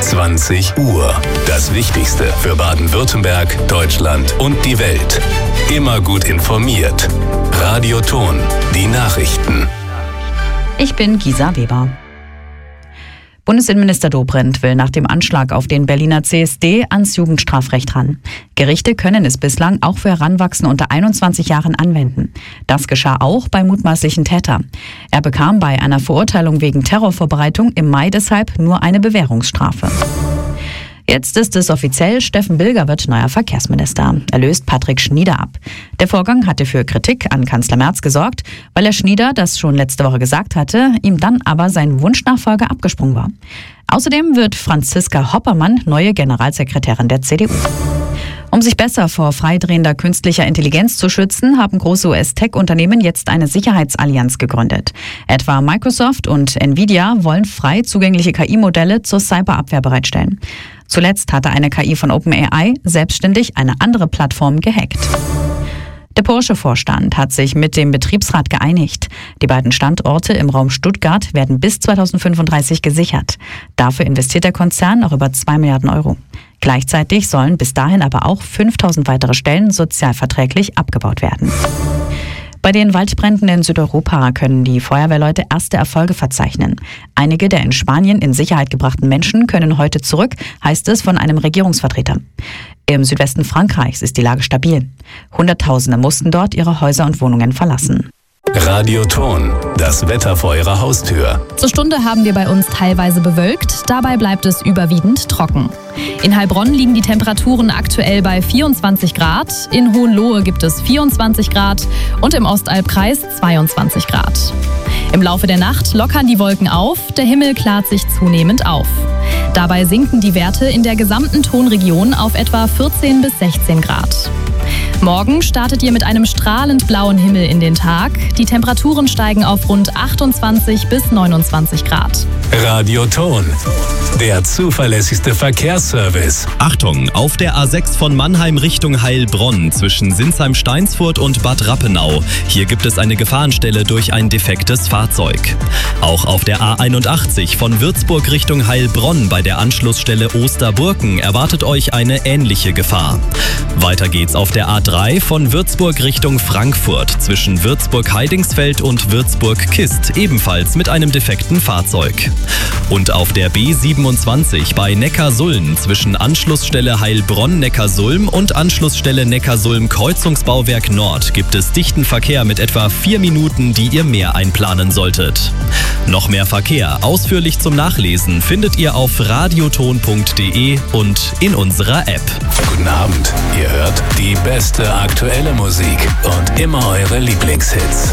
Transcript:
20 Uhr. Das Wichtigste für Baden-Württemberg, Deutschland und die Welt. Immer gut informiert. Radio Ton, die Nachrichten. Ich bin Gisa Weber. Bundesinnenminister Dobrindt will nach dem Anschlag auf den Berliner CSD ans Jugendstrafrecht ran. Gerichte können es bislang auch für Heranwachsende unter 21 Jahren anwenden. Das geschah auch bei mutmaßlichen Täter. Er bekam bei einer Verurteilung wegen Terrorvorbereitung im Mai deshalb nur eine Bewährungsstrafe. Jetzt ist es offiziell, Steffen Bilger wird neuer Verkehrsminister. Er löst Patrick Schnieder ab. Der Vorgang hatte für Kritik an Kanzler Merz gesorgt, weil Herr Schnieder das schon letzte Woche gesagt hatte, ihm dann aber sein Wunschnachfolger abgesprungen war. Außerdem wird Franziska Hoppermann neue Generalsekretärin der CDU. Um sich besser vor freidrehender künstlicher Intelligenz zu schützen, haben große US-Tech-Unternehmen jetzt eine Sicherheitsallianz gegründet. Etwa Microsoft und Nvidia wollen frei zugängliche KI-Modelle zur Cyberabwehr bereitstellen. Zuletzt hatte eine KI von OpenAI selbstständig eine andere Plattform gehackt. Der Porsche-Vorstand hat sich mit dem Betriebsrat geeinigt. Die beiden Standorte im Raum Stuttgart werden bis 2035 gesichert. Dafür investiert der Konzern noch über 2 Milliarden Euro. Gleichzeitig sollen bis dahin aber auch 5000 weitere Stellen sozialverträglich abgebaut werden. Bei den Waldbränden in Südeuropa können die Feuerwehrleute erste Erfolge verzeichnen. Einige der in Spanien in Sicherheit gebrachten Menschen können heute zurück, heißt es von einem Regierungsvertreter. Im Südwesten Frankreichs ist die Lage stabil. Hunderttausende mussten dort ihre Häuser und Wohnungen verlassen. Radio Ton, das Wetter vor Ihrer Haustür. Zur Stunde haben wir bei uns teilweise bewölkt, dabei bleibt es überwiegend trocken. In Heilbronn liegen die Temperaturen aktuell bei 24 Grad, in Hohenlohe gibt es 24 Grad und im Ostalbkreis 22 Grad. Im Laufe der Nacht lockern die Wolken auf, der Himmel klart sich zunehmend auf. Dabei sinken die Werte in der gesamten Tonregion auf etwa 14 bis 16 Grad. Morgen startet ihr mit einem strahlend blauen Himmel in den Tag. Die Temperaturen steigen auf rund 28 bis 29 Grad. Radio Ton, der zuverlässigste Verkehrsservice. Achtung, auf der A6 von Mannheim Richtung Heilbronn zwischen Sinsheim-Steinsfurt und Bad Rappenau. Hier gibt es eine Gefahrenstelle durch ein defektes Fahrzeug. Auch auf der A81 von Würzburg Richtung Heilbronn bei der Anschlussstelle Osterburken erwartet euch eine ähnliche Gefahr. Weiter geht's auf der A3 von Würzburg Richtung Frankfurt zwischen Würzburg-Heidingsfeld und Würzburg-Kist, ebenfalls mit einem defekten Fahrzeug. Und auf der B27 bei Neckarsulm zwischen Anschlussstelle Heilbronn-Neckarsulm und Anschlussstelle Neckarsulm-Kreuzungsbauwerk Nord gibt es dichten Verkehr mit etwa 4 Minuten, die ihr mehr einplanen solltet. Noch mehr Verkehr ausführlich zum Nachlesen findet ihr auf radioton.de und in unserer App. Guten Abend, ihr hört die beste aktuelle Musik und immer eure Lieblingshits.